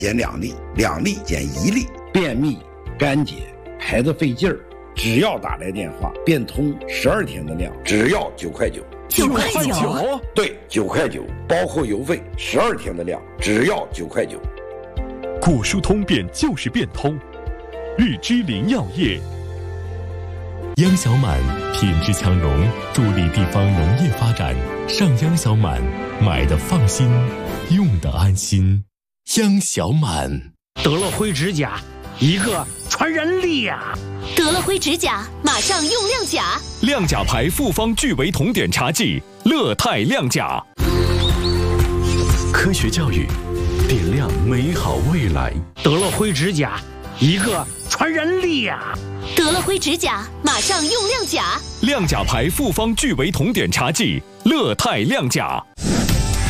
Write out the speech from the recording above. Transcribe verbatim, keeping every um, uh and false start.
减两粒，两粒减一粒。 便秘、干结、排得费劲儿，只要打来电话，变通十二天的量，只要九块九。 九块九？ 对，九块九，包括邮费，十二天的量，只要九块九。 果蔬通便就是变通，日之林药业。央小满品质强农，助力地方农业发展。上央小满，买的放心，用的安心。央小满。 得了灰指甲，一个传染俩。 得了灰指甲，马上用亮甲。 亮甲牌复方聚维酮碘茶剂，乐泰亮甲。科学教育，点亮美好未来。 得了灰指甲，一个传染俩。 得了灰指甲，马上用亮甲。 亮甲牌复方聚维酮碘茶剂，乐泰亮甲。